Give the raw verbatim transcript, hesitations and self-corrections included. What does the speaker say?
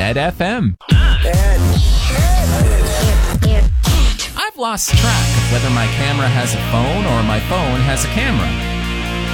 Ed F M. I've lost track of whether my camera has a phone or my phone has a camera.